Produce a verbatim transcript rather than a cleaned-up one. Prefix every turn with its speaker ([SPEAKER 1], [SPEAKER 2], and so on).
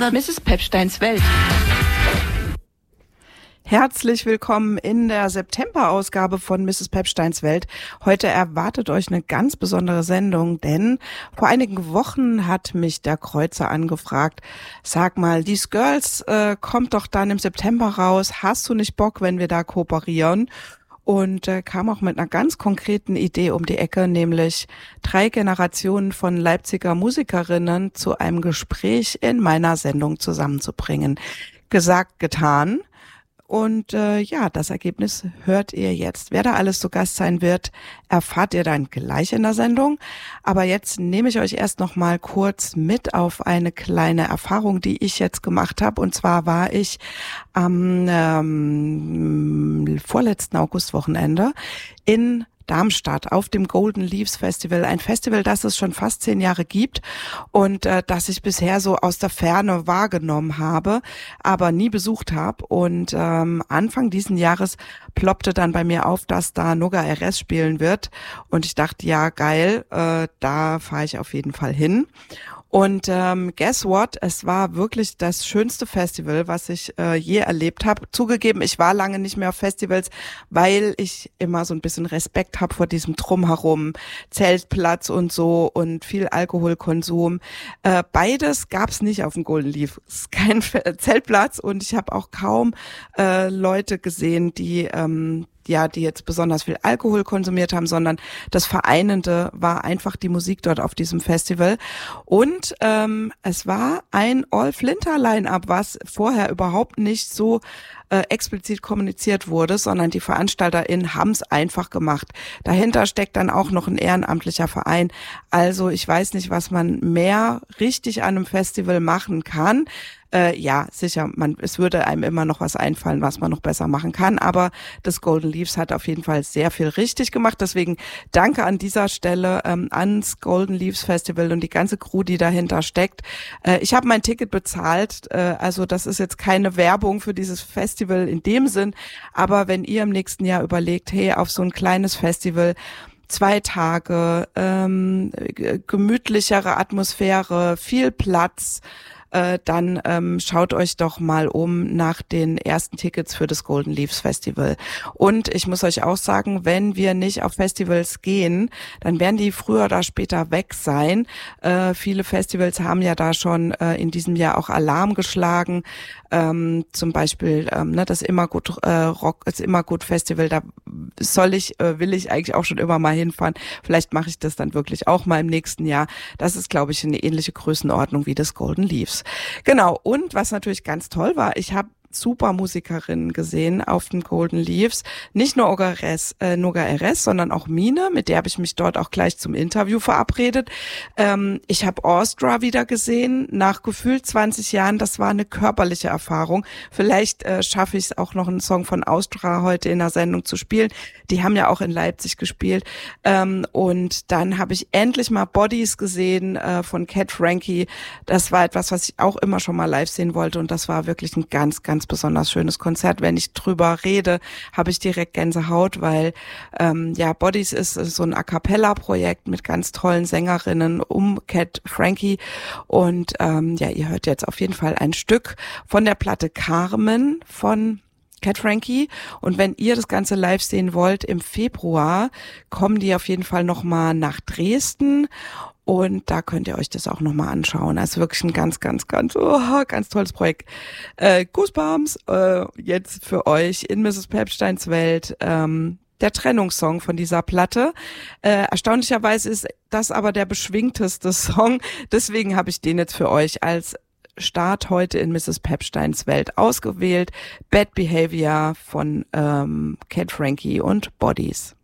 [SPEAKER 1] Misses Pepsteins Welt.
[SPEAKER 2] Herzlich willkommen in der September-Ausgabe von Misses Pepsteins Welt. Heute erwartet euch eine ganz besondere Sendung, denn vor einigen Wochen hat mich der Kreuzer angefragt, sag mal, These Girls äh, kommt doch dann im September raus, hast du nicht Bock, wenn wir da kooperieren? Und äh, kam auch mit einer ganz konkreten Idee um die Ecke, nämlich drei Generationen von Leipziger Musikerinnen zu einem Gespräch in meiner Sendung zusammenzubringen. Gesagt, getan. Und äh, ja, das Ergebnis hört ihr jetzt. Wer da alles zu Gast sein wird, erfahrt ihr dann gleich in der Sendung. Aber jetzt nehme ich euch erst noch mal kurz mit auf eine kleine Erfahrung, die ich jetzt gemacht habe. Und zwar war ich am ähm, vorletzten Augustwochenende in Darmstadt auf dem Golden Leaves Festival, ein Festival, das es schon fast zehn Jahre gibt und äh, das ich bisher so aus der Ferne wahrgenommen habe, aber nie besucht habe. Und ähm, Anfang diesen Jahres ploppte dann bei mir auf, dass da Noga R S spielen wird und ich dachte, ja geil, äh, da fahre ich auf jeden Fall hin. Und ähm, guess what? Es war wirklich das schönste Festival, was ich äh, je erlebt habe. Zugegeben, ich war lange nicht mehr auf Festivals, weil ich immer so ein bisschen Respekt habe vor diesem Drumherum, Zeltplatz und so und viel Alkoholkonsum. Äh, beides gab's nicht auf dem Golden Leaf. Es ist kein Zeltplatz und ich habe auch kaum äh, Leute gesehen, die ähm, ja, die jetzt besonders viel Alkohol konsumiert haben, sondern das Vereinende war einfach die Musik dort auf diesem Festival. Und ähm, es war ein All-Flinter-Line-Up, was vorher überhaupt nicht so äh, explizit kommuniziert wurde, sondern die VeranstalterInnen haben es einfach gemacht. Dahinter steckt dann auch noch ein ehrenamtlicher Verein. Also ich weiß nicht, was man mehr richtig an einem Festival machen kann. Äh, ja, sicher, man, es würde einem immer noch was einfallen, was man noch besser machen kann, aber das Golden Leaves hat auf jeden Fall sehr viel richtig gemacht, deswegen danke an dieser Stelle ähm, ans Golden Leaves Festival und die ganze Crew, die dahinter steckt. Äh, ich habe mein Ticket bezahlt, äh, also das ist jetzt keine Werbung für dieses Festival in dem Sinn, aber wenn ihr im nächsten Jahr überlegt, hey, auf so ein kleines Festival, zwei Tage, ähm, gemütlichere Atmosphäre, viel Platz, Äh, dann ähm, schaut euch doch mal um nach den ersten Tickets für das Golden Leaves Festival. Und ich muss euch auch sagen, wenn wir nicht auf Festivals gehen, dann werden die früher oder später weg sein. Äh, viele Festivals haben ja da schon äh, in diesem Jahr auch Alarm geschlagen. Ähm, zum Beispiel ähm, ne, das Immergut äh, Rock, das Immergut Festival, da soll ich, äh, will ich eigentlich auch schon immer mal hinfahren. Vielleicht mache ich das dann wirklich auch mal im nächsten Jahr. Das ist, glaube ich, eine ähnliche Größenordnung wie das Golden Leaves. Genau, und was natürlich ganz toll war, ich habe super Musikerinnen gesehen auf den Golden Leaves. Nicht nur Noga R S, äh, Noga R S, sondern auch Mine, mit der habe ich mich dort auch gleich zum Interview verabredet. Ähm, ich habe Austria wieder gesehen, nach gefühlt zwanzig Jahren. Das war eine körperliche Erfahrung. Vielleicht äh, schaffe ich es auch noch, einen Song von Austria heute in der Sendung zu spielen. Die haben ja auch in Leipzig gespielt. Ähm, und dann habe ich endlich mal Bodies gesehen äh, von Cat Frankie. Das war etwas, was ich auch immer schon mal live sehen wollte und das war wirklich ein ganz, ganz besonders schönes Konzert. Wenn ich drüber rede, habe ich direkt Gänsehaut, weil ähm, ja, Bodies ist so ein A-Cappella-Projekt mit ganz tollen Sängerinnen um Cat Frankie und ähm, ja, ihr hört jetzt auf jeden Fall ein Stück von der Platte Carmen von Cat Frankie. Und wenn ihr das Ganze live sehen wollt, im Februar kommen die auf jeden Fall nochmal nach Dresden. Und da könnt ihr euch das auch nochmal anschauen. Also wirklich ein ganz, ganz, ganz, oh, ganz tolles Projekt. Äh, Goosebumps, äh, jetzt für euch in Misses Pepsteins Welt, ähm, der Trennungssong von dieser Platte. Äh, erstaunlicherweise ist das aber der beschwingteste Song. Deswegen habe ich den jetzt für euch als Start heute in Misses Pepsteins Welt ausgewählt. Bad Behavior von ähm, Cat Frankie und Bodies.